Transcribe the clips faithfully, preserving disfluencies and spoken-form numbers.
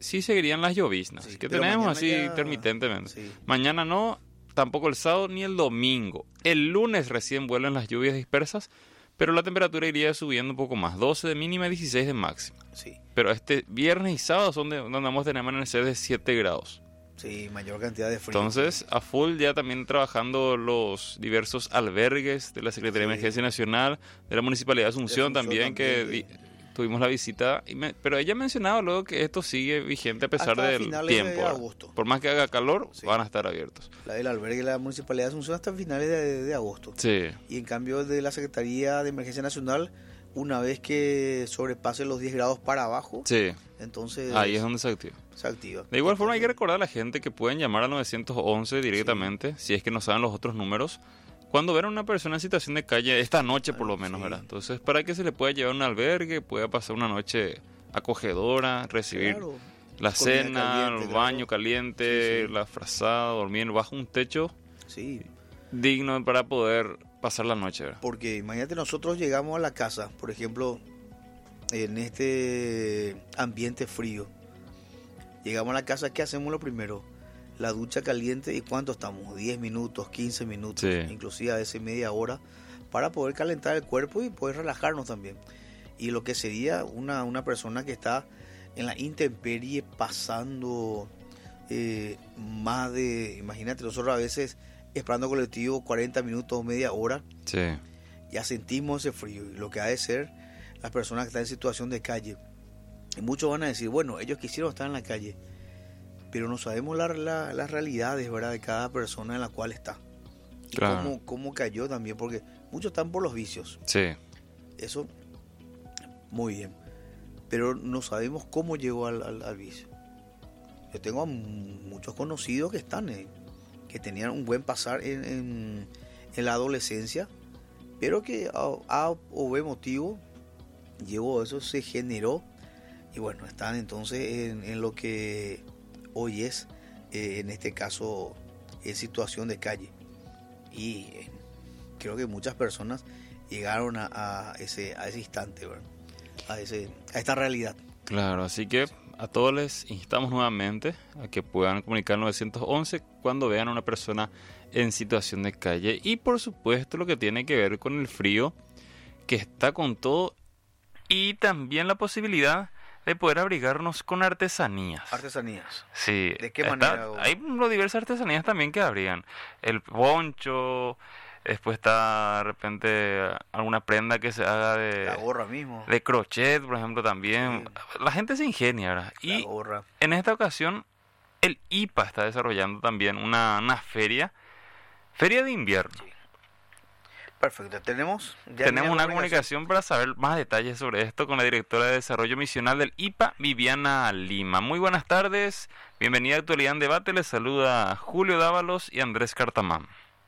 sí seguirían las lloviznas, Sí, que pero tenemos mañana así ya- intermitentemente. Sí. Mañana no, tampoco el sábado ni el domingo. El lunes recién vuelven las lluvias dispersas, pero la temperatura iría subiendo un poco más, doce de mínima y dieciséis de máxima. Sí, Pero este viernes y sábado son de, donde vamos a tener amanecer de siete grados. sí, mayor cantidad de frío. Entonces, a full ya también trabajando los diversos albergues de la Secretaría de Sí. Emergencia Nacional, de la Municipalidad de Asunción, Asunción también, que también, di- tuvimos la visita. Y me- pero ella mencionaba luego que esto sigue vigente a pesar Hasta del finales tiempo. de ¿verdad? agosto. Por más que haga calor, Sí. van a estar abiertos. La del albergue de la Municipalidad de Asunción hasta finales de, de agosto. Sí, Y en cambio el de la Secretaría de Emergencia Nacional, una vez que sobrepase los diez grados para abajo, sí, entonces ahí es donde se activa. se activa. De igual forma hay que recordar a la gente que pueden llamar al nueve once directamente, si es que no saben los otros números, cuando ven a una persona en situación de calle, esta noche por lo menos, Sí. ¿verdad? Entonces, para que se le pueda llevar a un albergue, pueda pasar una noche acogedora, recibir Claro. la Comida cena, caliente, el claro. baño caliente, Sí, sí. la frazada, dormir bajo un techo Sí, digno para poder pasar la noche, ¿verdad? porque imagínate, nosotros llegamos a la casa, por ejemplo, en este ambiente frío. Llegamos a la casa, ¿qué hacemos lo primero? La ducha caliente, ¿y cuánto estamos? diez minutos, quince minutos, Sí. inclusive a veces media hora, para poder calentar el cuerpo y poder relajarnos también. Y lo que sería una, una persona que está en la intemperie pasando eh, más de, imagínate, nosotros a veces esperando colectivo cuarenta minutos, media hora, Sí, ya sentimos ese frío. Y lo que ha de ser las personas que están en situación de calle. Y muchos van a decir, bueno, ellos quisieron estar en la calle, pero no sabemos la- la- las realidades, ¿verdad?, de cada persona en la cual está. Y Claro. cómo, cómo cayó también, porque muchos están por los vicios. sí, Eso, muy bien. Pero no sabemos cómo llegó al, al- al vicio. Yo tengo a mu- muchos conocidos que están, eh, que tenían un buen pasar en, en- en la adolescencia, pero que a, a o B motivo llegó eso, se generó, y bueno, están entonces en, en lo que hoy es, eh, en este caso, en situación de calle. Y eh, creo que muchas personas llegaron a, a ese a ese instante, ¿verdad? A ese a esta realidad. claro. Así que a todos les instamos nuevamente a que puedan comunicar nueve once cuando vean a una persona en situación de calle. Y por supuesto lo que tiene que ver con el frío, que está con todo, y también la posibilidad de poder abrigarnos con artesanías. Artesanías. Sí, ¿De qué está- manera, o- hay no, diversas artesanías también que abrigan. El poncho, después está de repente alguna prenda que se haga de, La gorra mismo. de crochet, por ejemplo, también. La gente se ingenia, ¿verdad? La Y gorra. en esta ocasión, el I P A está desarrollando también una, una feria, feria de invierno. Perfecto. Tenemos ya Tenemos tenía una la comunicación para saber más detalles sobre esto con la directora de Desarrollo Misional del I P A, Viviana Lima. Muy buenas tardes, bienvenida a Actualidad en Debate, les saluda Julio Dávalos y Andrés Cartamán.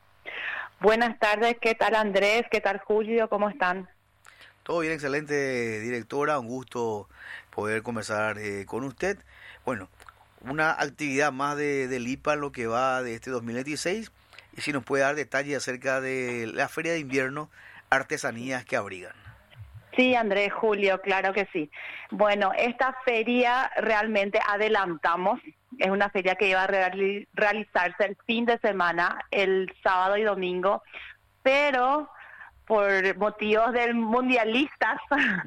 Buenas tardes, ¿qué tal Andrés? ¿Qué tal Julio? ¿Cómo están? Todo bien, excelente directora, un gusto poder conversar eh, con usted. Bueno, una actividad más de, del I P A en lo que va de este dos mil veintiséis, y si nos puede dar detalles acerca de la Feria de Invierno, artesanías que abrigan. Sí, Andrés, Julio, claro que sí. Bueno, esta feria realmente adelantamos, es una feria que iba a reali- realizarse el fin de semana, el sábado y domingo, pero por motivos del mundialistas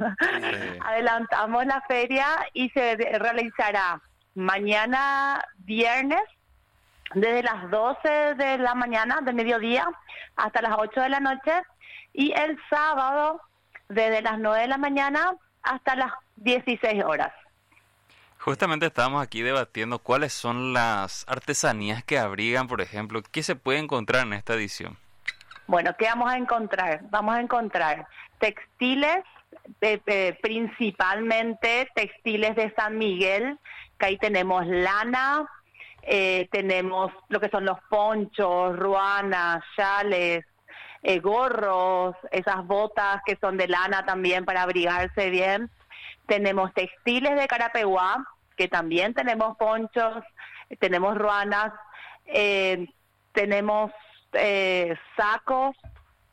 adelantamos la feria y se de- realizará mañana viernes desde las doce de la mañana, del mediodía, hasta las ocho de la noche, y el sábado desde las nueve de la mañana hasta las dieciséis horas. Justamente estábamos aquí debatiendo cuáles son las artesanías que abrigan, por ejemplo, qué se puede encontrar en esta edición. Bueno, ¿qué vamos a encontrar? Vamos a encontrar textiles, eh, eh, principalmente textiles de San Miguel, que ahí tenemos lana, eh, tenemos lo que son los ponchos, ruanas, chales, eh, gorros, esas botas que son de lana también para abrigarse bien. Tenemos textiles de Carapeguá, que también tenemos ponchos, tenemos ruanas, eh, tenemos eh, sacos,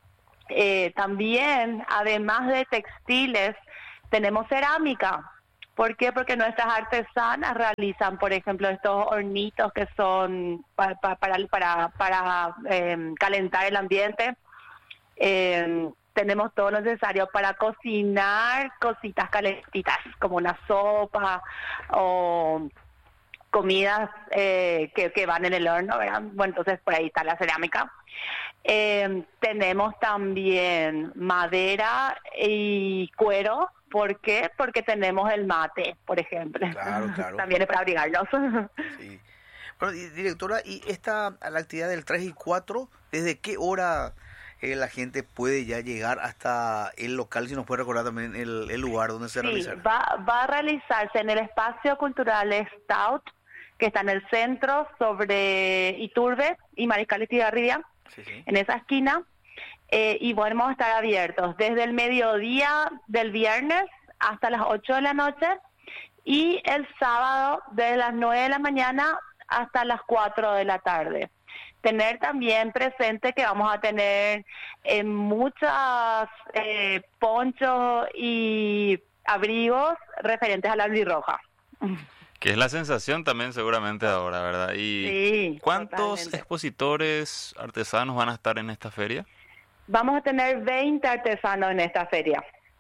eh, también, además de textiles, tenemos cerámica, ¿Por qué? Porque nuestras artesanas realizan, por ejemplo, estos hornitos que son pa- pa- para, para, para eh, calentar el ambiente. Eh, tenemos todo lo necesario para cocinar cositas calentitas, como una sopa o comidas eh, que, que van en el horno, ¿verdad? Bueno, entonces por ahí está la cerámica. Eh, tenemos también madera y cuero. ¿Por qué? Porque tenemos el mate, por ejemplo. Claro, claro. También es para abrigarnos. Sí. Bueno, y, directora, ¿y esta, la actividad del tres y cuatro, desde qué hora eh, la gente puede ya llegar hasta el local? Si nos puede recordar también el, el lugar donde se Sí, realizará. va, va a realizarse en el Espacio Cultural Stout, que está en el centro, sobre Iturbe y Mariscal Estigarribia, Sí, sí. en esa esquina. Eh, y vamos a estar abiertos desde el mediodía del viernes hasta las ocho de la noche y el sábado desde las nueve de la mañana hasta las cuatro de la tarde. Tener también presente que vamos a tener eh, muchas eh, ponchos y abrigos referentes a la albirroja. Que es la sensación también seguramente ahora, ¿verdad? ¿Y Sí, cuántos totalmente. expositores artesanos van a estar en esta feria? Vamos a tener veinte artesanos en esta feria.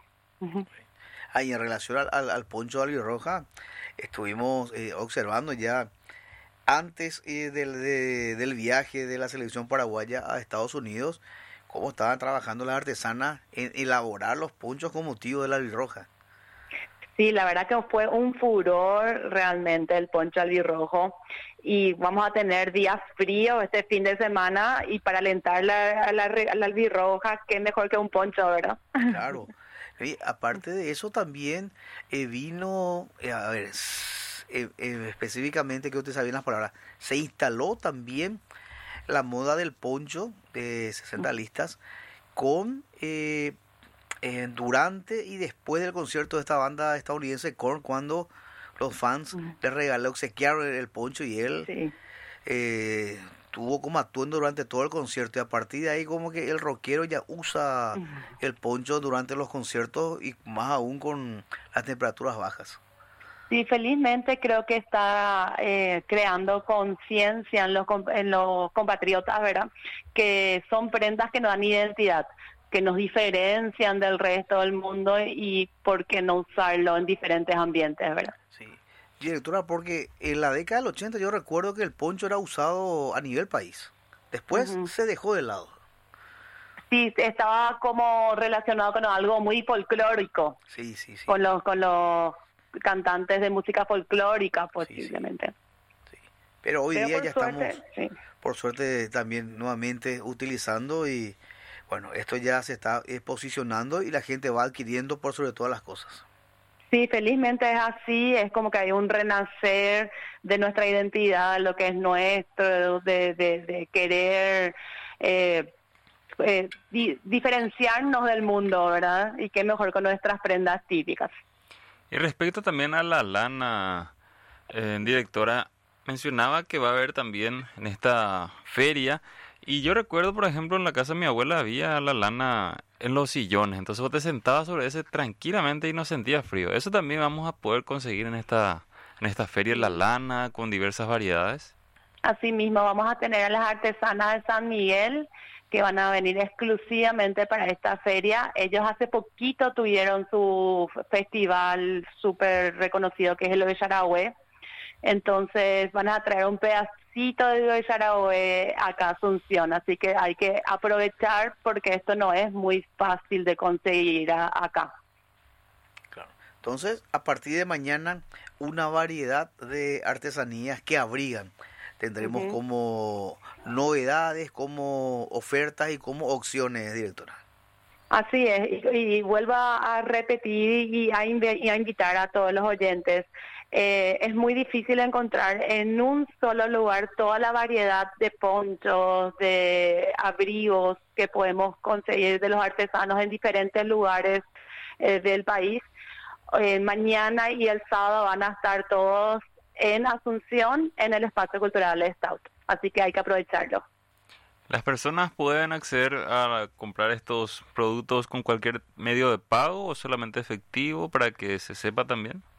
Ah, y en relación al, al, al poncho de albirroja, estuvimos eh, observando ya antes eh, del, de- del viaje de la selección paraguaya a Estados Unidos, cómo estaban trabajando las artesanas en elaborar los ponchos con motivo de la albirroja. Sí, la verdad que fue un furor realmente el poncho albirrojo y vamos a tener días fríos este fin de semana y para alentar la, a la, re- a la albirroja, qué mejor que un poncho, ¿verdad? Claro. Y aparte de eso también eh, vino, eh, a ver, s- eh, eh, específicamente que usted sabía las palabras, se instaló también la moda del poncho de sesenta listas con eh, eh, durante y después del concierto de esta banda estadounidense Korn, cuando los fans Ujú. le regalaron, obsequiaron el, el poncho y él Sí. eh, tuvo como atuendo durante todo el concierto y a partir de ahí como que el rockero ya usa Ujú. el poncho durante los conciertos y más aún con las temperaturas bajas. Sí, felizmente creo que está eh, creando conciencia en los, com- en los compatriotas, ¿verdad? Que son prendas que nos dan identidad, que nos diferencian del resto del mundo y por qué no usarlo en diferentes ambientes, ¿verdad? Sí. Directora, porque en la década del ochenta yo recuerdo que el poncho era usado a nivel país. Después Ujú. se dejó de lado. Sí, estaba como relacionado con algo muy folclórico, Sí, sí, sí. con los con los cantantes de música folclórica Sí, sí, posiblemente. sí. Pero hoy Pero día por ya suerte, estamos, sí. por suerte, también nuevamente utilizando y bueno, esto ya se está eh, posicionando y la gente va adquiriendo por sobre todas las cosas. Sí, felizmente es así, es como que hay un renacer de nuestra identidad, lo que es nuestro, de, de, de querer eh, eh, di- diferenciarnos del mundo, ¿verdad? Y qué mejor con nuestras prendas típicas. Y respecto también a la lana, eh, directora, mencionaba que va a haber también en esta feria, y yo recuerdo, por ejemplo, en la casa de mi abuela había la lana en los sillones, entonces vos te sentabas sobre ese tranquilamente y no sentías frío. Eso también vamos a poder conseguir en esta, en esta feria, la lana con diversas variedades. Asimismo, vamos a tener a las artesanas de San Miguel que van a venir exclusivamente para esta feria. Ellos hace poquito tuvieron su festival súper reconocido que es el de Yarahue. Entonces van a traer un pedacito de Yarahue acá a Asunción. Así que hay que aprovechar porque esto no es muy fácil de conseguir a- acá. Claro. Entonces, a partir de mañana, una variedad de artesanías que abrigan. Tendremos Ujú. como novedades, como ofertas y como opciones, directora. Así es, y, y vuelvo a repetir y a, invi- y a invitar a todos los oyentes. Eh, es muy difícil encontrar en un solo lugar toda la variedad de ponchos, de abrigos que podemos conseguir de los artesanos en diferentes lugares eh, del país. Eh, mañana y el sábado van a estar todos en Asunción, en el Espacio Cultural Stout. Así que hay que aprovecharlo. ¿Las personas pueden acceder a comprar estos productos con cualquier medio de pago o solamente efectivo para que se sepa también?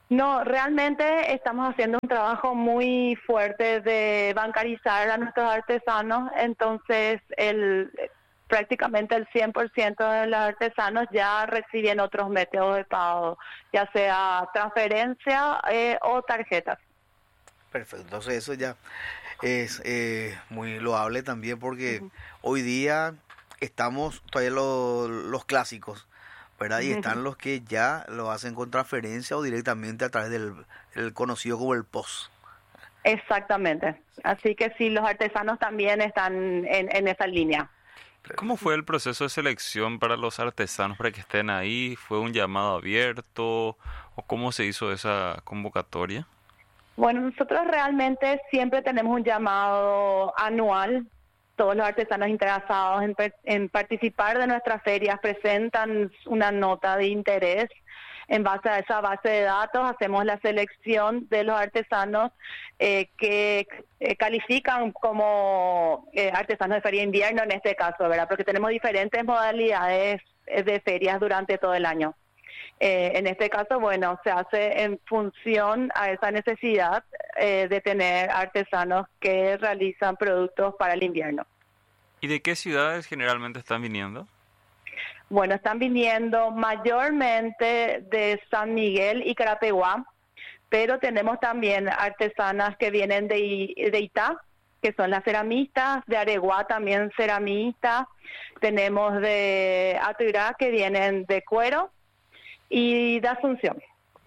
No, realmente estamos haciendo un trabajo muy fuerte de bancarizar a nuestros artesanos, entonces el prácticamente el cien por ciento de los artesanos ya reciben otros métodos de pago, ya sea transferencia eh, o tarjetas. Perfecto, entonces eso ya es eh, muy loable también porque uh-huh. hoy día estamos todavía lo, los clásicos, ¿verdad? Y uh-huh. están los que ya lo hacen con transferencia o directamente a través del, del conocido como el P O S. Exactamente, así que sí, los artesanos también están en, en esa línea. ¿Cómo fue el proceso de selección para los artesanos para que estén ahí? ¿Fue un llamado abierto o cómo se hizo esa convocatoria? Bueno, nosotros realmente siempre tenemos un llamado anual. Todos los artesanos interesados en, en participar de nuestras ferias presentan una nota de interés. En base a esa base de datos hacemos la selección de los artesanos eh, que eh, califican como eh, artesanos de feria de invierno en este caso, ¿verdad? Porque tenemos diferentes modalidades de ferias durante todo el año. Eh, en este caso, bueno, se hace en función a esa necesidad eh, de tener artesanos que realizan productos para el invierno. ¿Y de qué ciudades generalmente están viniendo? Bueno, están viniendo mayormente de San Miguel y Carapeguá, pero tenemos también artesanas que vienen de, de Itá, que son las ceramistas, de Areguá también ceramistas, tenemos de Atuirá que vienen de cuero y de Asunción.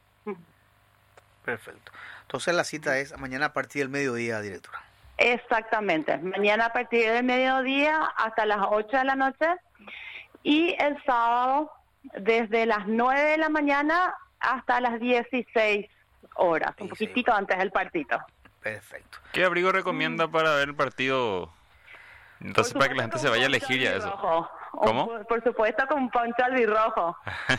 Perfecto. Entonces la cita es mañana a partir del mediodía, directora. Exactamente, mañana a partir del mediodía hasta las ocho de la noche. Y el sábado, desde las nueve de la mañana hasta las dieciséis horas, un poquitito antes del partido. Perfecto. ¿Qué abrigo recomienda mm. para ver el partido? Entonces, para que la gente se vaya a elegir ya eso. Rojo. ¿Cómo? Por, por supuesto, con un poncho albirrojo.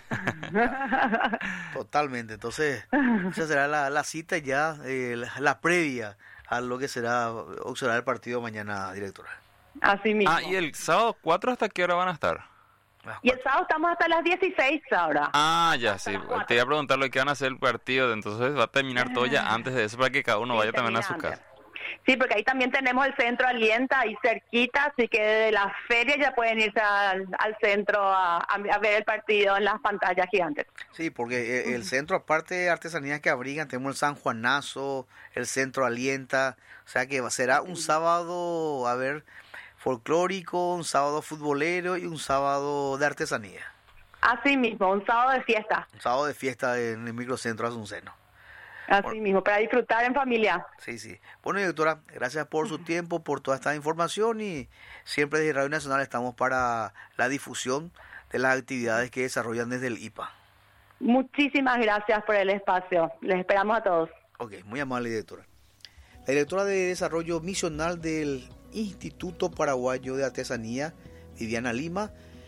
Totalmente. Entonces, esa será la, la cita ya, eh, la, la previa a lo que será observar el partido mañana, directora. Así mismo. Ah, ¿y el sábado cuatro hasta qué hora van a estar? Y el sábado estamos hasta las dieciséis ahora. Ah, ya, sí. Te iba a preguntar lo que van a hacer el partido, entonces va a terminar todo ya antes de eso para que cada uno sí, vaya también a su casa. Sí, porque ahí también tenemos el centro Alienta, ahí cerquita, así que de la feria ya pueden irse al, al centro a, a ver el partido en las pantallas gigantes. Sí, porque el, el centro, aparte de artesanías que abrigan, tenemos el San Juanazo, el centro Alienta, o sea que será un sábado, a ver, folclórico, un sábado futbolero y un sábado de artesanía. Así mismo, un sábado de fiesta. Un sábado de fiesta en el microcentro Asunceno. Así bueno, mismo, para disfrutar en familia. Sí, sí. Bueno, directora, gracias por su tiempo, por toda esta información y siempre desde Radio Nacional estamos para la difusión de las actividades que desarrollan desde el I P A. Muchísimas gracias por el espacio. Les esperamos a todos. Ok, muy amable, directora. La directora de Desarrollo Misional del Instituto Paraguayo de Artesanía, Viviana Lima,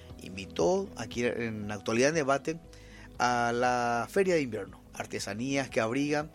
invitó aquí en la Actualidad en Debate a la Feria de Invierno. Artesanías que abrigan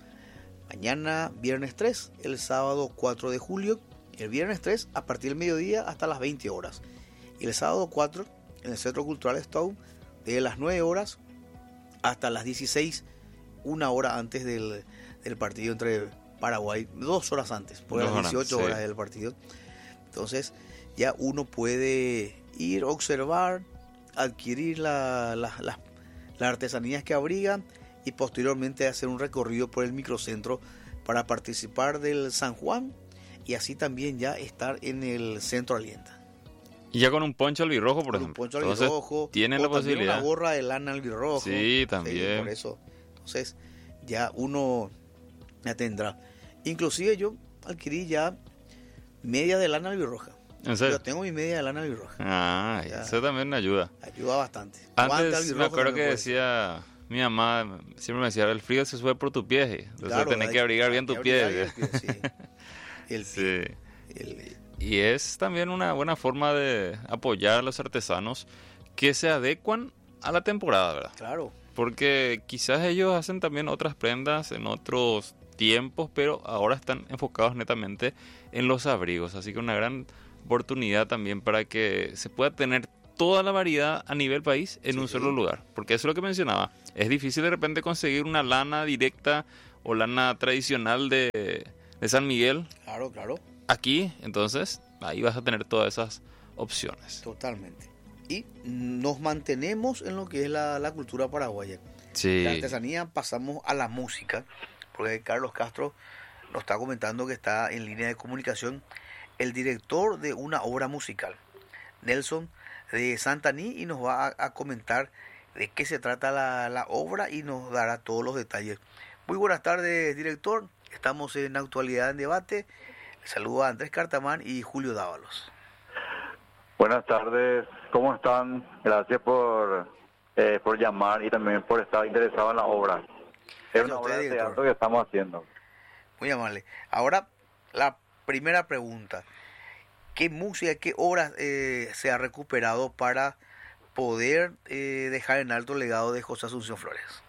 mañana viernes tres, el sábado cuatro de julio, el viernes tres a partir del mediodía hasta las veinte horas. Y el sábado cuatro en el Centro Cultural Stone de las nueve horas hasta las dieciséis, una hora antes del, del partido entre Paraguay, dos horas antes, porque a las dieciocho horas sí. del partido. Entonces ya uno puede ir, observar, adquirir la, la, la, las artesanías que abrigan y posteriormente hacer un recorrido por el microcentro para participar del San Juan y así también ya estar en el Centro Alienta. Y ya con un poncho albirrojo, por con ejemplo. Un poncho albirrojo. Tienen la posibilidad. Una gorra de lana albirrojo. Sí, también. Sí, por eso. Entonces ya uno ya tendrá. Inclusive yo adquirí ya media de lana albirroja. ¿En serio? Yo tengo mi media de lana albirroja. Ah, ya, eso también ayuda. Ayuda bastante. Antes me acuerdo que decía... Mi mamá siempre me decía, el frío se sube por tu pie, entonces claro, tenés que abrigar bien tu pie. El pie, sí. El sí. pie. El... Y es también una buena forma de apoyar a los artesanos que se adecuan a la temporada, ¿verdad? Claro. Porque quizás ellos hacen también otras prendas en otros tiempos, pero ahora están enfocados netamente en los abrigos. Así que una gran oportunidad también para que se pueda tener toda la variedad a nivel país en Sí. un solo lugar. Porque eso es lo que mencionaba. Es difícil de repente conseguir una lana directa o lana tradicional de, de San Miguel Claro, claro, aquí. Entonces, ahí vas a tener todas esas opciones. totalmente. Y nos mantenemos en lo que es la, la cultura paraguaya. Sí. La artesanía, pasamos a la música, porque Carlos Castro nos está comentando que está en línea de comunicación el director de una obra musical, Nelson de Santaní, y nos va a, a comentar de qué se trata la, la obra y nos dará todos los detalles. Muy buenas tardes, director. Estamos en Actualidad en Debate. Saludos a Andrés Cartamán y Julio Dávalos. Buenas tardes, ¿cómo están? Gracias por, eh, por llamar y también por estar interesado en la obra. Es una obra de teatro que estamos haciendo. Muy amable. Ahora, la primera pregunta. ¿Qué música, qué obras eh, se ha recuperado para poder eh, dejar en alto el legado de José Asunción Flores?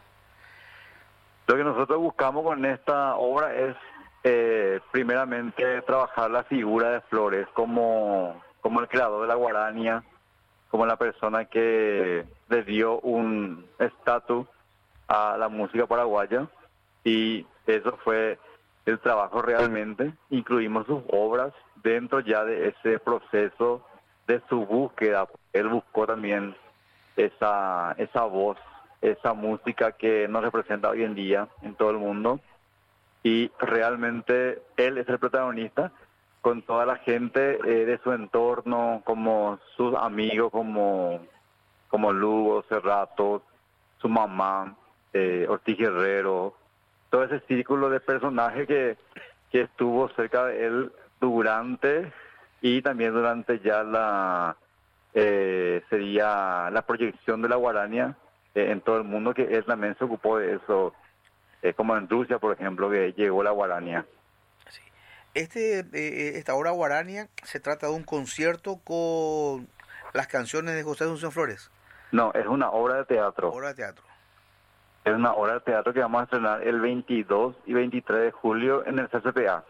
Lo que nosotros buscamos con esta obra es, eh, primeramente, trabajar la figura de Flores como, como el creador de la guarania, como la persona que le dio un estatus a la música paraguaya, y eso fue el trabajo realmente. Incluimos sus obras dentro ya de ese proceso de su búsqueda. Él buscó también esa, esa voz, esa música que nos representa hoy en día en todo el mundo, y realmente él es el protagonista con toda la gente eh, de su entorno, como sus amigos, como, como Lugo, Cerrato, su mamá, eh, Ortiz Guerrero, todo ese círculo de personajes que, que estuvo cerca de él durante y también durante ya la eh, sería la proyección de la guarania eh, en todo el mundo, que él también se ocupó de eso, eh, como en Rusia, por ejemplo, que llegó la guarania. Sí. Este, eh, esta obra guarania se trata de un concierto con las canciones de José Asunción Flores. No, es una obra de teatro. Obra de teatro. Es una obra de teatro que vamos a estrenar el veintidós y veintitrés de julio en el C C P A.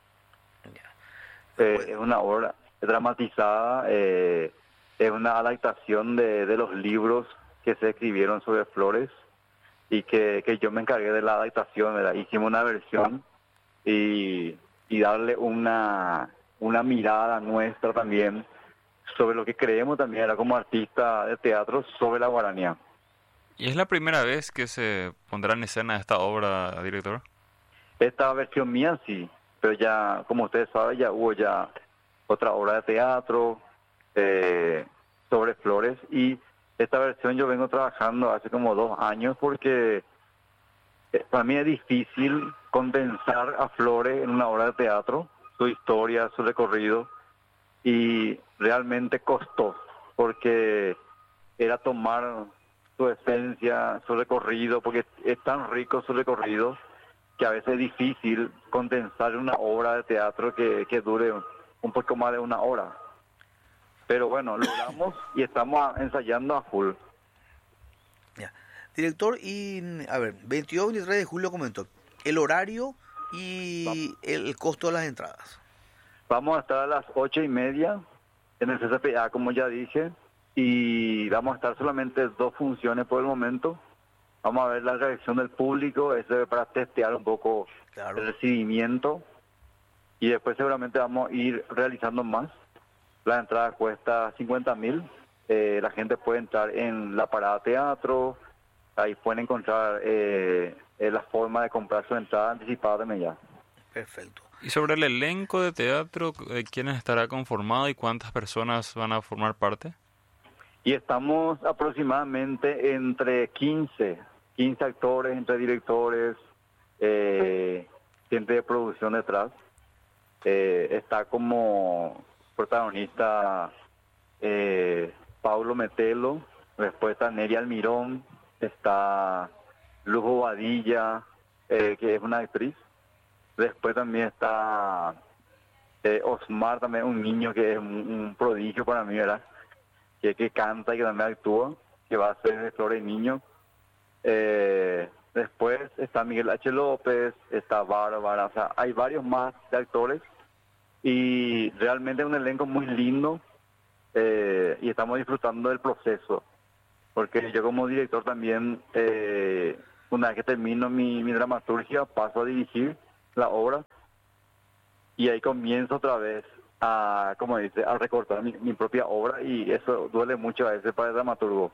Eh, es una obra dramatizada, eh, es una adaptación de, de los libros que se escribieron sobre Flores, y que, que yo me encargué de la adaptación, ¿verdad? Hicimos una versión y, y darle una, una mirada nuestra también sobre lo que creemos también era como artista de teatro sobre la guaranía. ¿Y es la primera vez que se pondrá en escena esta obra, director? Esta versión mía sí, pero ya, como ustedes saben, ya hubo ya otra obra de teatro eh, sobre Flores, y esta versión yo vengo trabajando hace como dos años porque eh, para mí es difícil condensar a Flores en una obra de teatro, su historia, su recorrido, y realmente costó porque era tomar su esencia, su recorrido, porque es tan rico su recorrido que a veces es difícil condensar una obra de teatro que, que dure un poco más de una hora. Pero bueno, logramos y estamos ensayando a full. Ya. Director, y a ver, veintidós y veintitrés de julio comentó el horario y el, el costo de las entradas. Vamos a estar a las ocho y media en el C C P A, como ya dije, y vamos a estar solamente dos funciones por el momento. Vamos a ver la reacción del público, eso es para testear un poco Claro. el recibimiento, y después seguramente vamos a ir realizando más. La entrada cuesta cincuenta mil, eh, la gente puede entrar en la parada teatro, ahí pueden encontrar eh, eh, la forma de comprar su entrada anticipada también ya. Perfecto. Y sobre el elenco de teatro, eh, ¿quién estará conformado y cuántas personas van a formar parte? Y estamos aproximadamente entre quince, quince actores, entre directores, eh, gente de producción detrás. Eh, está como protagonista eh, Paulo Metelo, después está Neri Almirón, está Luz Bobadilla, eh, que es una actriz. Después también está eh, Osmar, también un niño que es un, un prodigio para mí, ¿verdad? Que, que canta y que también actúa, que va a ser de Flores Niño. Eh, después está Miguel H. López, está Bárbara, o sea, hay varios más de actores, y realmente es un elenco muy lindo, eh, y estamos disfrutando del proceso, porque yo como director también, eh, una vez que termino mi, mi dramaturgia, paso a dirigir la obra y ahí comienzo otra vez a, como dice, a recortar mi, mi propia obra, y eso duele mucho a veces para el dramaturgo.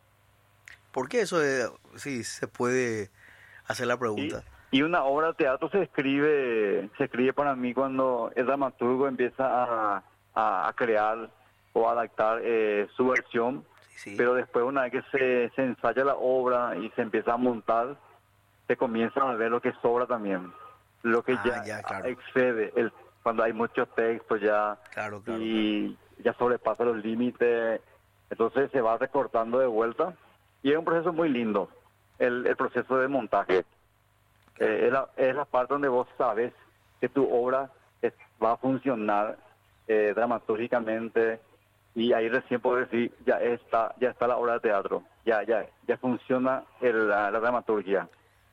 ¿Por qué eso es, sí, se puede hacer la pregunta? Y, y una obra de teatro se escribe, se escribe para mí cuando el dramaturgo empieza a, a, a crear o a adaptar eh, su versión, Sí, sí. pero después una vez que se, se ensaya la obra y se empieza a montar, se comienza a ver lo que sobra también, lo que Ah, ya, ya, claro. excede, el, cuando hay muchos textos ya, Claro, claro, y ya sobrepasa los límites, entonces se va recortando de vuelta, y es un proceso muy lindo, el, el proceso de montaje. Eh, es, la, es la parte donde vos sabes que tu obra es- va a funcionar eh, dramatúrgicamente, y ahí recién puedo decir, ya está, ya está la obra de teatro, ya, ya, ya funciona el- la, la dramaturgia.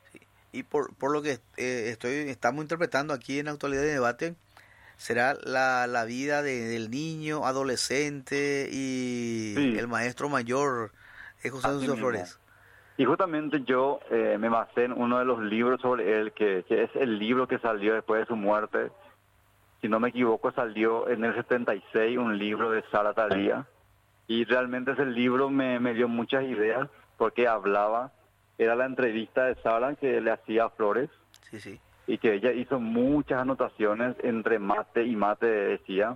Y por, por lo que eh, estoy estamos interpretando aquí en Actualidad de Debate, será la, la vida de- del niño, adolescente y Sí. el maestro mayor, eh, José Así Antonio mismo. Flores. Y justamente yo eh, me basé en uno de los libros sobre él, que, que es el libro que salió después de su muerte. Si no me equivoco, salió en el setenta y seis un libro de Sara Talía. Y realmente ese libro me, me dio muchas ideas, porque hablaba, era la entrevista de Sara que le hacía a Flores, Sí, sí. y que ella hizo muchas anotaciones entre mate y mate, decía.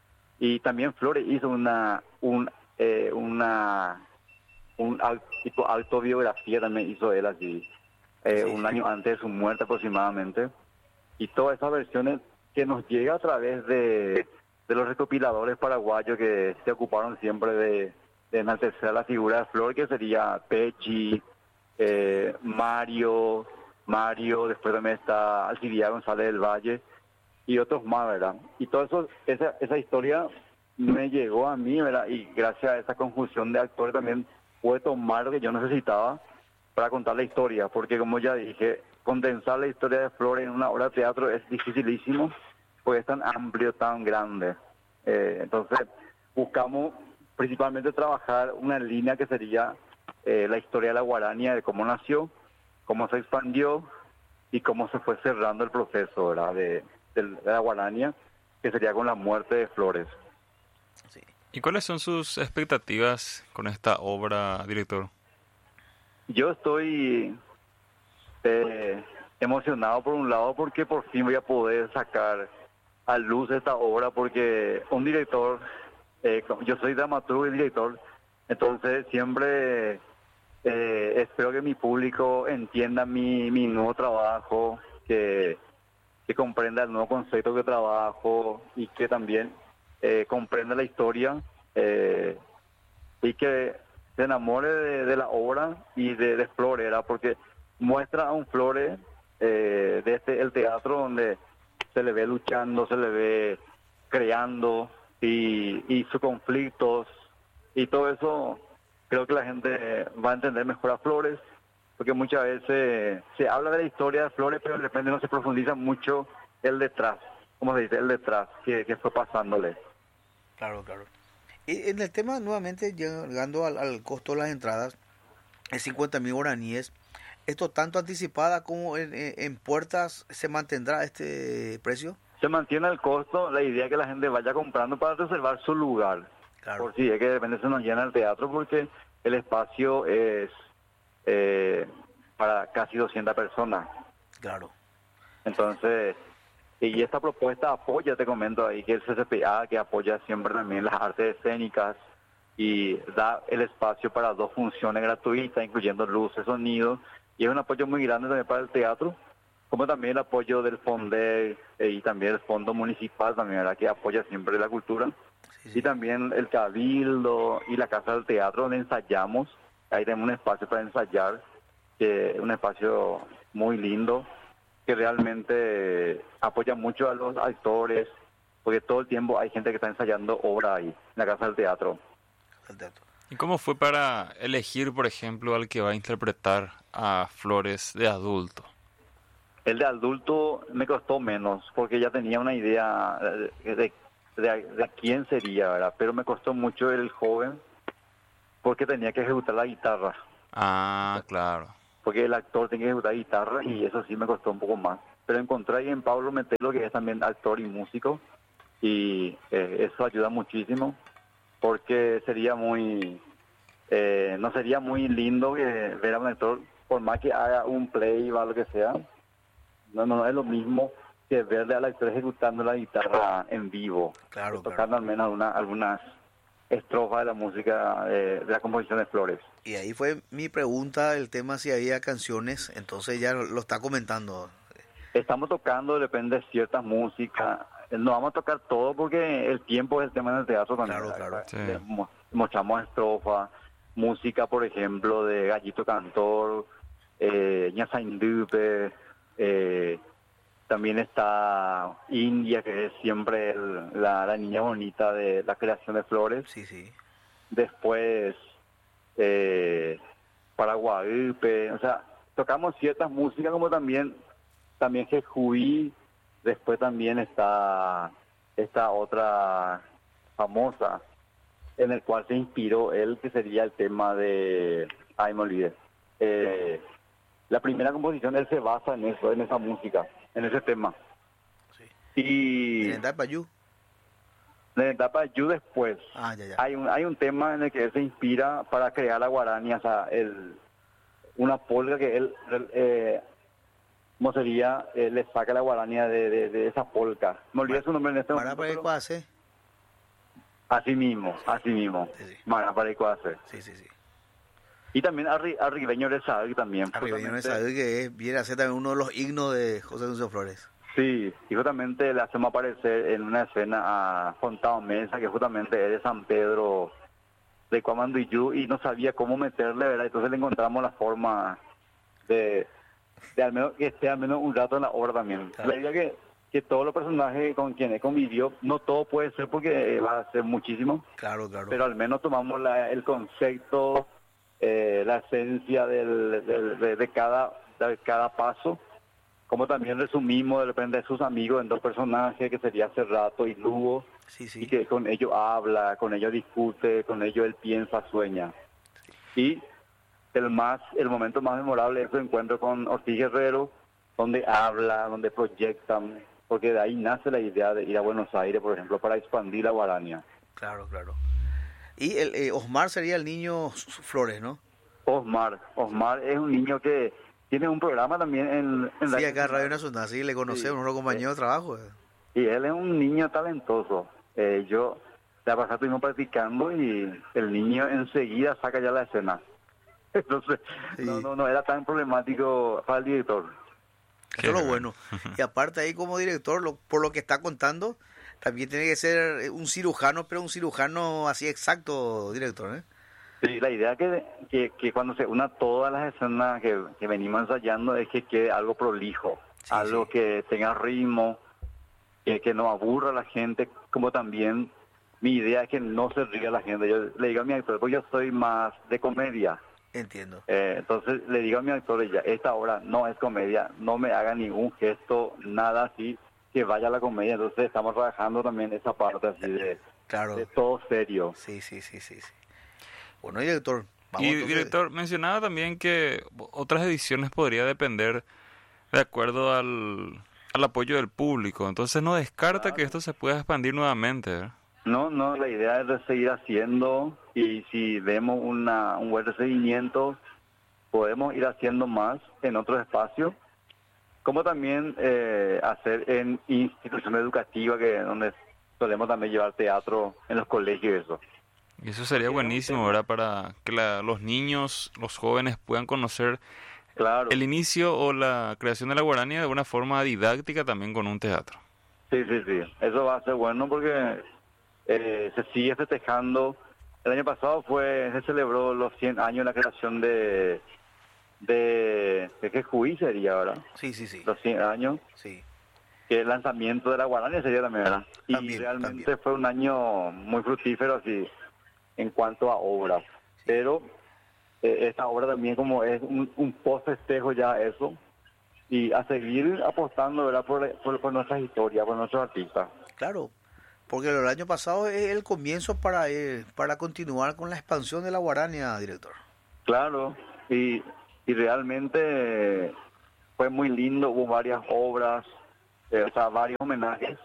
Y también Flores hizo una, un, eh, una, un au- tipo autobiografía, también hizo él allí, eh, Sí, un sí. año antes de su muerte aproximadamente. Y todas esas versiones que nos llega a través de, de los recopiladores paraguayos que se ocuparon siempre de, de enaltecer la figura de Flor, que sería Pechi, eh, Mario, Mario, después también está Alcibiades González del Valle y otros más, ¿verdad? Y todo eso, esa, esa historia me llegó a mí, ¿verdad? Y gracias a esa conjunción de actores también pude tomar lo que yo necesitaba para contar la historia, porque como ya dije, condensar la historia de Flores en una obra de teatro es dificilísimo, porque es tan amplio, tan grande. Eh, entonces, buscamos principalmente trabajar una línea que sería eh, la historia de la guarania, de cómo nació, cómo se expandió y cómo se fue cerrando el proceso, ¿verdad? De, de la guarania, que sería con la muerte de Flores. Sí. ¿Y cuáles son sus expectativas con esta obra, director? Yo estoy eh, emocionado por un lado porque por fin voy a poder sacar a luz esta obra, porque un director, eh, como- yo soy dramaturgo y director, entonces siempre eh, espero que mi público entienda mi, mi nuevo trabajo, que, que comprenda el nuevo concepto de trabajo y que también eh, comprenda la historia, eh, y que se enamore de, de la obra y de, de Flores, ¿verdad? Porque muestra a un Flores eh, desde el teatro donde se le ve luchando, se le ve creando, y, y sus conflictos y todo eso. Creo que la gente va a entender mejor a Flores, porque muchas veces se habla de la historia de Flores, pero de repente no se profundiza mucho el detrás, como se dice, el detrás, que, que fue pasándole. Claro, claro. Y en el tema, nuevamente, llegando al, al costo de las entradas, es cincuenta mil guaraníes. ¿Esto tanto anticipada como en, en- en puertas se mantendrá este precio? Se mantiene el costo, la idea es que la gente vaya comprando para reservar su lugar. Claro. Por si es que de repente se nos llena el teatro, porque el espacio es eh, para casi doscientas personas. Claro. Entonces, y esta propuesta apoya, te comento ahí, que el C C P A, que apoya siempre también las artes escénicas y da el espacio para dos funciones gratuitas, incluyendo luces, sonido, y es un apoyo muy grande también para el teatro, como también el apoyo del FONDE eh, y también el Fondo Municipal también, ¿verdad? Que apoya siempre la cultura. Sí, sí. Y también el Cabildo y la Casa del Teatro, donde ensayamos. Ahí tenemos un espacio para ensayar, que es un espacio muy lindo, que realmente apoya mucho a los actores, porque todo el tiempo hay gente que está ensayando obra ahí, en la Casa del Teatro. El teatro. ¿Y cómo fue para elegir, por ejemplo, al que va a interpretar a Flores de adulto? El de adulto me costó menos, porque ya tenía una idea de, de de, de quién sería, ¿verdad? Pero me costó mucho el joven porque tenía que ejecutar la guitarra. Ah, claro. Porque el actor tenía que ejecutar guitarra y eso sí me costó un poco más. Pero encontré ahí en Pablo Metelo, que es también actor y músico, y eh, eso ayuda muchísimo, porque sería muy, eh, no sería muy lindo que ver a un actor, por más que haga un play o lo que sea, no, no, no es lo mismo que verle al actor ejecutando la guitarra en vivo, Claro, tocando claro. al menos alguna, algunas estrofas de la música, eh, de la composición de Flores. Y ahí fue mi pregunta, el tema si había canciones, entonces ya lo, lo está comentando. Estamos tocando, depende de ciertas músicas. No vamos a tocar todo porque el tiempo es el tema del teatro también. Claro, claro. Sí. Le mo- Mostramos estrofas, música, por ejemplo, de Gallito Cantor, eh, Ñazaindupe, eh, también está India, que es siempre el- la, la niña bonita de la creación de Flores. Sí, sí. Después, eh, Paraguayupe, o sea, tocamos ciertas músicas como también también Jejuí, después también está esta otra famosa en el cual se inspiró él, que sería el tema de, ay me olvidé, eh, la primera composición él se basa en eso, en esa música, en ese tema. Sí. Y ¿En Payú? en la etapa de Yu después, Ah, ya, ya. hay un hay un tema en el que él se inspira para crear la guarania, o sea, el, una polka que él, él, eh, ¿cómo sería? Eh, le saca la guarania de, de, de esa polka. Me olvidé su nombre en este ¿Para momento. para qué pero- hace? Así mismo, así mismo. Sí, sí. Mara para hacer. Sí, sí, sí. Y también a, Ri- a Ribeño de Saúl también. Arribeño de justamente- Saúl, que es, viene a ser también uno de los himnos de José Antonio Flores. Sí, y justamente le hacemos aparecer en una escena a Fontao Mesa, que justamente es de San Pedro de Cuamanduyú, y no sabía cómo meterle, ¿verdad? Entonces le encontramos la forma de, de al menos que esté al menos un rato en la obra también. Claro. La idea que, que todos los personajes con quienes convivió, no todo puede ser porque va a ser muchísimo, Claro, claro. pero al menos tomamos la- el concepto, eh, la esencia del, del- de, de cada, de cada paso, como también resumimos de repente de sus amigos en dos personajes, que sería Cerrato y Lugo, Sí, y sí. que con ellos habla, con ellos discute, con ellos él piensa, sueña. Y el más el momento más memorable es su encuentro con Ortiz Guerrero, donde habla, donde proyectan, porque de ahí nace la idea de ir a Buenos Aires, por ejemplo, para expandir la guarania. Claro, claro. Y el eh, Osmar sería el niño Flores, ¿no? Osmar, Osmar es un niño que tiene un programa también en, en Sí, acá en Radio Nacional, sí, le conocemos, Sí. unos compañeros de trabajo. eh. Y él es un niño talentoso. Eh, yo, la pasada estuvimos practicando y el niño enseguida saca ya la escena. Entonces, Sí. no, no, no era tan problemático para el director. Eso es lo Qué bueno. Y aparte ahí como director, lo- por lo que está contando, también tiene que ser eh, un cirujano, pero un cirujano así exacto, director, ¿eh? Sí, la idea que, que, que cuando se una todas las escenas que, que venimos ensayando es que quede algo prolijo, Sí, algo sí. que tenga ritmo, que, que no aburra a la gente, como también mi idea es que no se ría la gente. Yo le digo a mi actor, pues yo soy más de comedia. Entiendo. Eh, entonces le digo a mi actor, ya, esta obra no es comedia, no me haga ningún gesto, nada así, que vaya a la comedia. Entonces estamos trabajando también esa parte así de, Claro. de todo serio. Sí, sí, sí, sí, sí. Bueno, director, vamos Y entonces- director, mencionaba también que otras ediciones podría depender de acuerdo al, al apoyo del público. Entonces no descarta que esto se pueda expandir nuevamente, ¿verdad? No, no, la idea es de seguir haciendo y si vemos una, un buen recibimiento, podemos ir haciendo más en otros espacios, como también eh, hacer en instituciones educativas, que donde solemos también llevar teatro en los colegios y eso. Y eso sería buenísimo, ¿verdad? Para que la- los niños, los jóvenes puedan conocer Claro, el inicio o la creación de la guarania de una forma didáctica también con un teatro. sí, sí, sí, eso va a ser bueno porque eh, se sigue festejando. El año pasado fue se celebró los cien años de la creación de de, de qué juicio sería, ¿verdad? Sí, sí, sí. Los cien años. Sí. Que el lanzamiento de la guarania sería también, ¿verdad? Y También, realmente también. fue un año muy fructífero así en cuanto a obras. Pero eh, esta obra también como es un, un post-festejo ya eso, y a seguir apostando, ¿verdad? Por, por, por nuestras historias, por nuestros artistas. Claro. Porque el año pasado es el comienzo para, eh, para continuar con la expansión de la Guarania, director. Claro, y, y realmente fue muy lindo, hubo varias obras, eh, o sea, varios homenajes.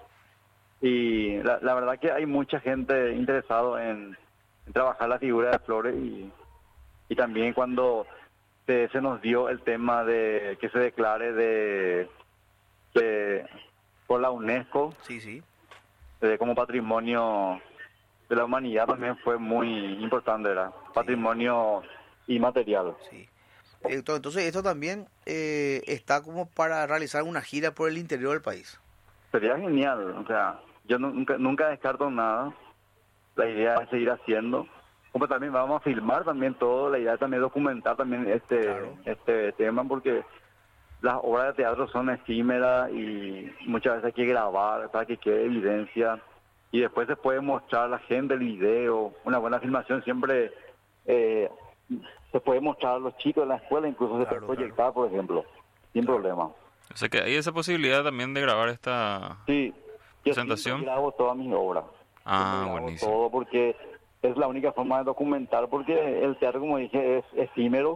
Y la, la verdad que hay mucha gente interesado en, en trabajar la figura de Flores y, y también cuando se, se nos dio el tema de que se declare de, de por la UNESCO Sí, sí. de, como patrimonio de la humanidad también fue muy importante, era patrimonio inmaterial. Sí. Entonces, entonces esto también eh, está como para realizar una gira por el interior del país. Sería genial, o sea, yo nu- nunca, nunca descarto nada, la idea es seguir haciendo, como también vamos a filmar también todo, la idea es también documentar también este, Claro. este tema, porque las obras de teatro son efímeras y muchas veces hay que grabar para que quede evidencia y después se puede mostrar a la gente el video, una buena filmación siempre eh, se puede mostrar a los chicos en la escuela, incluso se Claro, puede proyectar, por ejemplo, sin problema. O sea que hay esa posibilidad también de grabar esta... Sí, yo ¿Presentación? siempre grabo todas mis obras. Ah, Siempre grabo buenísimo. todo porque es la única forma de documentar, porque el teatro, como dije, es efímero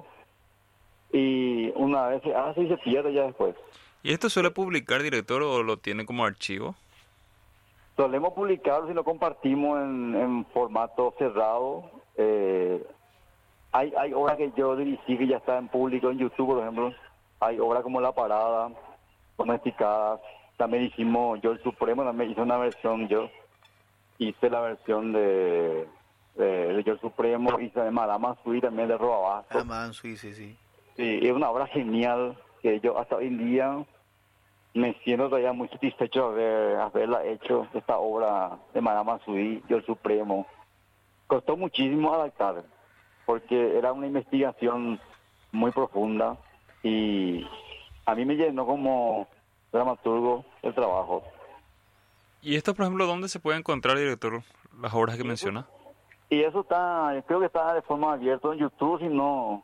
y una vez se hace y se pierde ya después. ¿Y esto suele publicar, director, o lo tiene como archivo? Solemos publicarlo si lo compartimos en, en formato cerrado. Eh, hay, hay obras que yo dirigí que ya está en público en YouTube, por ejemplo. Hay obras como La Parada, Domesticadas. También hicimos Yo el Supremo, también hice una versión yo. Hice la versión de, de, de Yo el Supremo, hice de Madame Sui también de Robabasto. Ah, man, sí, sí, sí. Sí, es una obra genial que yo hasta hoy en día me siento todavía muy satisfecho de haber, haberla hecho, esta obra de Madame Sui, Yo el Supremo. Costó muchísimo adaptar, porque era una investigación muy profunda y a mí me llenó como dramaturgo el trabajo. ¿Y esto, por ejemplo, dónde se puede encontrar, director, las obras que menciona? Y eso está, creo que está de forma abierta en YouTube, si no,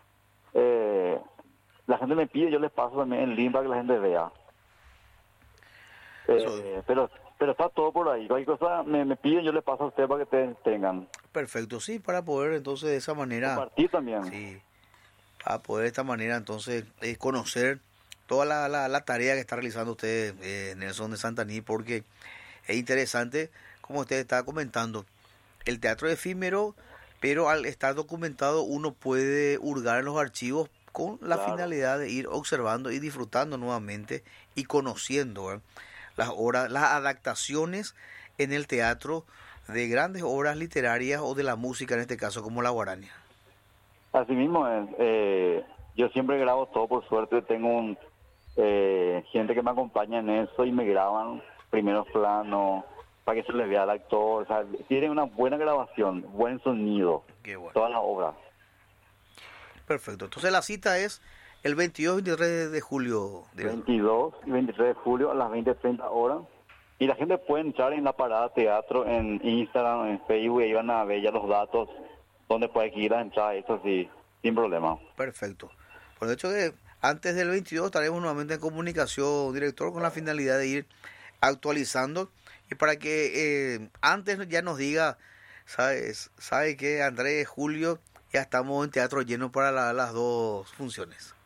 eh, la gente me pide, yo les paso también el link para que la gente vea. Eh, Eso. pero pero está todo por ahí, cualquier cosa me, me piden, yo les paso a ustedes para que te, tengan. Perfecto, sí, para poder entonces de esa manera... Compartir también. Sí, para poder de esta manera entonces eh, conocer toda la, la, la tarea que está realizando usted, eh, Nelson de Santaní, porque es interesante, como usted estaba comentando, el teatro es efímero, pero al estar documentado uno puede hurgar en los archivos con la Claro. finalidad de ir observando y disfrutando nuevamente y conociendo ¿eh? las obras, las adaptaciones en el teatro de grandes obras literarias o de la música, en este caso como la Guarania. Así mismo es. Eh, yo siempre grabo todo, por suerte tengo un, eh, gente que me acompaña en eso y me graban primeros planos para que se les vea al actor. O sea, tienen una buena grabación, buen sonido, Qué bueno. toda la obra. Perfecto. Entonces la cita es el veintidós y veintitrés de julio. director. veintidós y veintitrés de julio a las veinte treinta horas. Y la gente puede entrar en La Parada Teatro en Instagram, en Facebook, y ahí van a ver ya los datos, donde puede ir a entrar, eso sí, sin problema. Perfecto. Por de hecho que antes del veintidós estaremos nuevamente en comunicación, director, con la finalidad de ir actualizando y para que eh, antes ya nos diga, sabes, sabe que Andrés, Julio, ya estamos en teatro lleno para la- las dos funciones.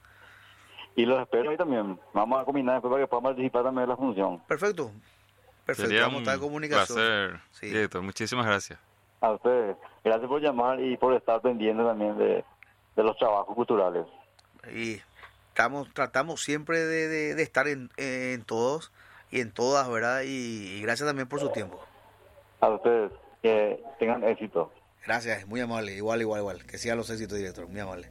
Y los espero ahí también. Vamos a combinar después para que puedan participar también de la función. Perfecto. Perfecto. Sería Vamos a estar en un comunicación. placer, Sí. director. Muchísimas gracias. A ustedes. Gracias por llamar y por estar pendiente también de, de los trabajos culturales. Y estamos, tratamos siempre de, de- de estar en, en todos y en todas, ¿verdad? Y, y gracias también por su tiempo. A ustedes. Que tengan éxito. Gracias, muy amable. Igual, igual, igual. Que sigan los éxitos, director. Muy amable.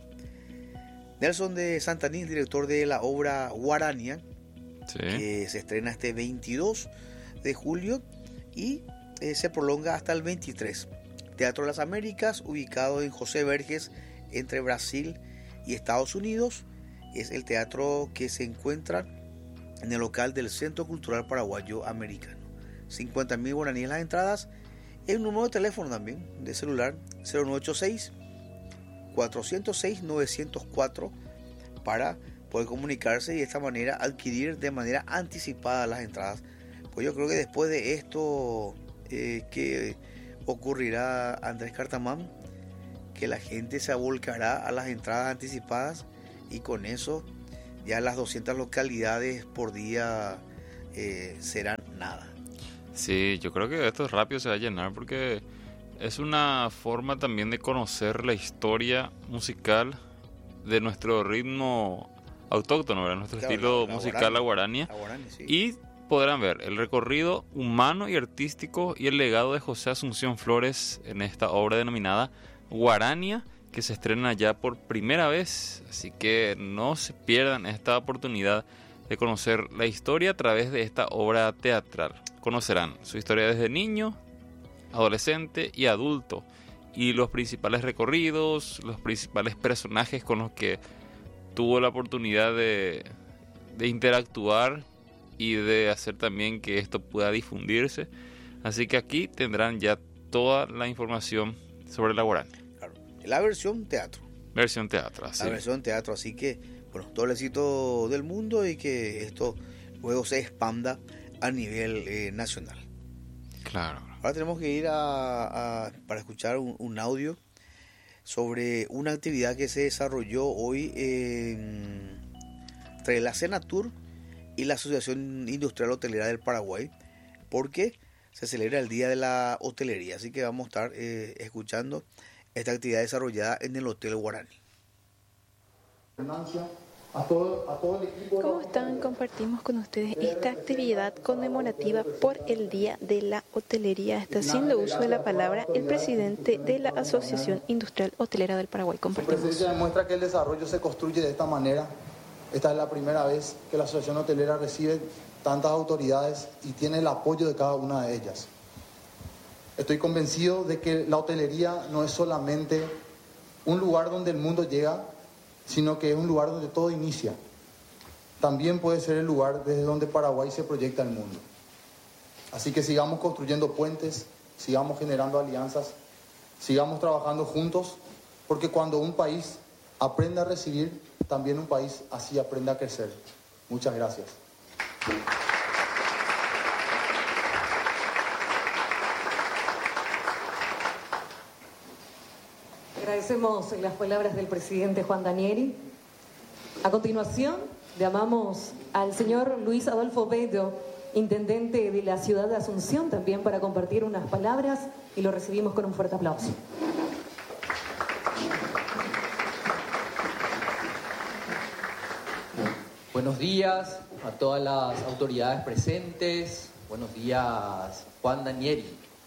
Nelson de Santaní, director de la obra Guarania, Sí. que se estrena este veintidós de julio y eh, se prolonga hasta el veintitrés. Teatro de las Américas, ubicado en José Verges, entre Brasil y Estados Unidos. Es el teatro que se encuentra en el local del Centro Cultural Paraguayo Americano. cincuenta mil guaraníes las entradas. Y un número de teléfono también, de celular, cero nueve ocho seis, cuatro cero seis, nueve cero cuatro, para poder comunicarse y de esta manera adquirir de manera anticipada las entradas. Pues yo creo que después de esto eh, que ocurrirá, Andrés Cartamán, que la gente se volcará a las entradas anticipadas y con eso ya las doscientas localidades por día eh, serán nada. Sí, yo creo que esto rápido se va a llenar porque es una forma también de conocer la historia musical de nuestro ritmo autóctono, ¿verdad? Nuestro Claro, estilo la- la musical, la guarani. guarania. La guarani, sí. Y podrán ver el recorrido humano y artístico y el legado de José Asunción Flores en esta obra denominada Guarania, que se estrena ya por primera vez. Así que no se pierdan esta oportunidad de conocer la historia a través de esta obra teatral. Conocerán su historia desde niño, adolescente y adulto, y los principales recorridos, los principales personajes con los que tuvo la oportunidad de, de interactuar y de hacer también que esto pueda difundirse. Así que aquí tendrán ya toda la información sobre la guarania. Claro. La versión teatro. Versión teatro, así. La versión teatro, así que, bueno, todo el éxito del mundo y que esto luego se expanda a nivel eh, nacional. Claro. Ahora tenemos que ir a, a- para escuchar un, un audio sobre una actividad que se desarrolló hoy en, entre la Senatur y la Asociación Industrial Hotelera del Paraguay, porque se celebra el Día de la Hotelería. Así que vamos a estar eh, escuchando esta actividad desarrollada en el Hotel Guarani. A todo, a todo el equipo. ¿Cómo están? Compartimos con ustedes esta actividad conmemorativa por el Día de la Hotelería. Está haciendo uso de la palabra el presidente de la Asociación Industrial Hotelera del Paraguay. Su Compartimos. presencia demuestra que el desarrollo se construye de esta manera. Esta es la primera vez que la Asociación Hotelera recibe tantas autoridades y tiene el apoyo de cada una de ellas. Estoy convencido de que la hotelería no es solamente un lugar donde el mundo llega, sino que es un lugar donde todo inicia. También puede ser el lugar desde donde Paraguay se proyecta al mundo. Así que sigamos construyendo puentes, sigamos generando alianzas, sigamos trabajando juntos, porque cuando un país aprende a recibir, también un país así aprende a crecer. Muchas gracias. Agradecemos las palabras del presidente Juan Danieri. A continuación, llamamos al señor Luis Adolfo Bello, intendente de la ciudad de Asunción, también para compartir unas palabras, y lo recibimos con un fuerte aplauso. Buenos días a todas las autoridades presentes. Buenos días, Juan Danieri,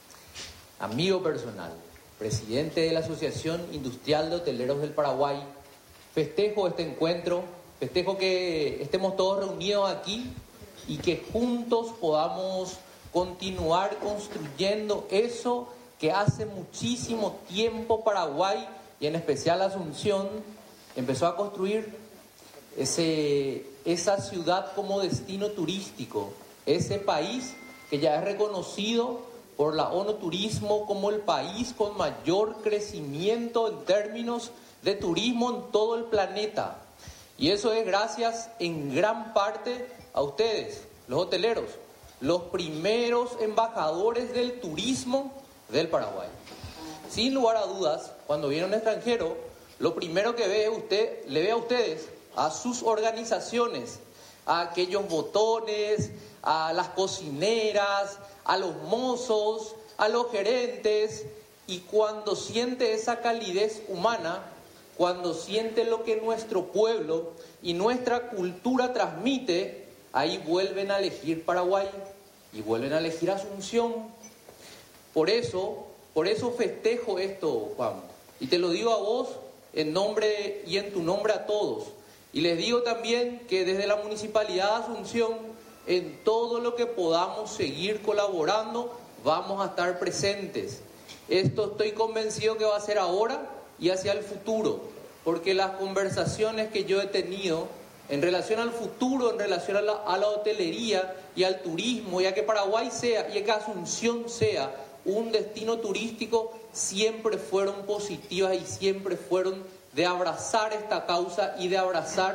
amigo personal, presidente de la Asociación Industrial de Hoteleros del Paraguay. Festejo este encuentro, festejo que estemos todos reunidos aquí y que juntos podamos continuar construyendo eso que hace muchísimo tiempo Paraguay, y en especial Asunción, empezó a construir ese, esa ciudad como destino turístico, ese país que ya es reconocido por la ONU Turismo como el país con mayor crecimiento en términos de turismo en todo el planeta. Y eso es gracias en gran parte a ustedes, los hoteleros, los primeros embajadores del turismo del Paraguay. Sin lugar a dudas, cuando viene un extranjero, lo primero que ve usted, le ve a ustedes, a sus organizaciones, a aquellos botones, a las cocineras, a los mozos, a los gerentes, y cuando siente esa calidez humana, cuando siente lo que nuestro pueblo y nuestra cultura transmite, ahí vuelven a elegir Paraguay y vuelven a elegir Asunción. Por eso, por eso festejo esto, Juan, y te lo digo a vos en nombre y en tu nombre a todos. Y les digo también que desde la Municipalidad de Asunción, en todo lo que podamos seguir colaborando, vamos a estar presentes. Esto estoy convencido que va a ser ahora y hacia el futuro, porque las conversaciones que yo he tenido en relación al futuro, en relación a la, a la hotelería y al turismo, y a que Paraguay sea, y a que Asunción sea un destino turístico, siempre fueron positivas y siempre fueron de abrazar esta causa y de abrazar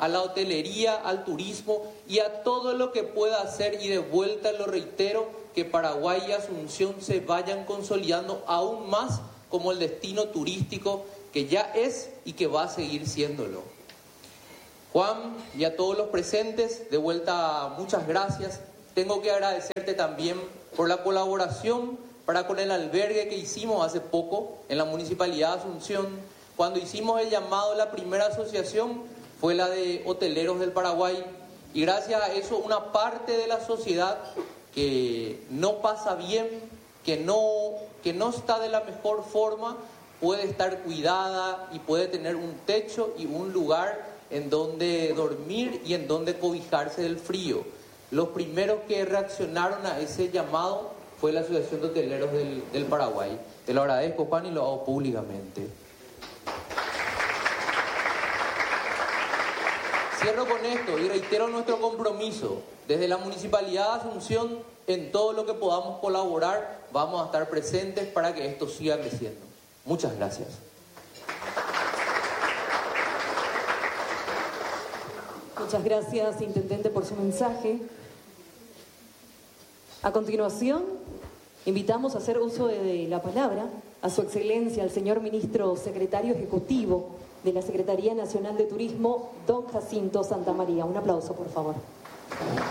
a la hotelería, al turismo y a todo lo que pueda hacer, y de vuelta lo reitero, que Paraguay y Asunción se vayan consolidando aún más como el destino turístico que ya es y que va a seguir siéndolo. Juan, y a todos los presentes, de vuelta muchas gracias. Tengo que agradecerte también por la colaboración para con el albergue que hicimos hace poco en la Municipalidad de Asunción. Cuando hicimos el llamado, la primera asociación fue la de Hoteleros del Paraguay, y gracias a eso una parte de la sociedad que no pasa bien, que no, que no está de la mejor forma, puede estar cuidada y puede tener un techo y un lugar en donde dormir y en donde cobijarse del frío. Los primeros que reaccionaron a ese llamado fue la Asociación de Hoteleros del, del Paraguay. Te lo agradezco, Juan, y lo hago públicamente. Cierro con esto y reitero nuestro compromiso. Desde la Municipalidad de Asunción, en todo lo que podamos colaborar, vamos a estar presentes para que esto siga creciendo. Muchas gracias. Muchas gracias, Intendente, por su mensaje. A continuación, invitamos a hacer uso de la palabra a Su Excelencia, al señor Ministro Secretario Ejecutivo de la Secretaría Nacional de Turismo, don Jacinto Santamaría. Un aplauso, por favor.